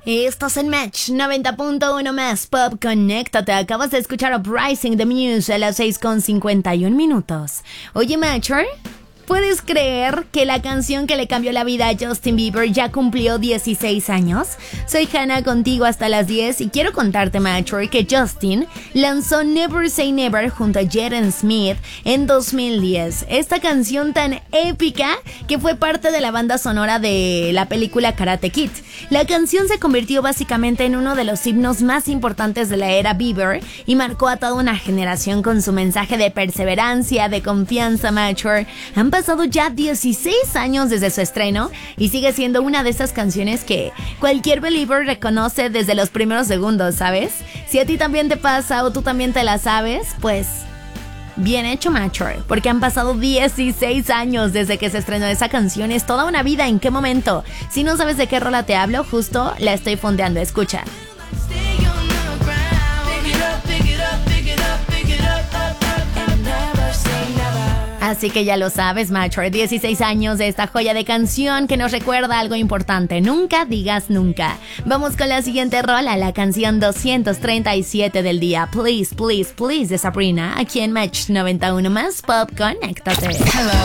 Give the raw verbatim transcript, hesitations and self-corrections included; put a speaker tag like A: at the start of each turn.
A: Estás en Match noventa punto uno más Pop, conéctate. Acabas de escuchar Uprising the Muse a las seis con cincuenta y un minutos. Oye, Matcher, ¿puedes creer que la canción que le cambió la vida a Justin Bieber ya cumplió dieciséis años? Soy Hannah, contigo hasta las diez, y quiero contarte, Matcher, que Justin lanzó Never Say Never junto a Jaden Smith en dos mil diez. Esta canción tan épica que fue parte de la banda sonora de la película Karate Kid. La canción se convirtió básicamente en uno de los himnos más importantes de la era Bieber y marcó a toda una generación con su mensaje de perseverancia, de confianza, Matcher. Han pasado ya dieciséis años desde su estreno y sigue siendo una de esas canciones que cualquier believer reconoce desde los primeros segundos, ¿sabes? Si a ti también te pasa o tú también te la sabes, pues bien hecho, Matcher, porque han pasado dieciséis años desde que se estrenó esa canción. Es toda una vida. ¿En qué momento? Si no sabes de qué rola te hablo, justo la estoy fondeando. Escucha. Así que ya lo sabes, Matcher, dieciséis años de esta joya de canción que nos recuerda algo importante: nunca digas nunca. Vamos con la siguiente rola, la canción doscientos treinta y siete del día, Please, Please, Please, de Sabrina, aquí en Match noventa y uno más Pop, conéctate.
B: Hello.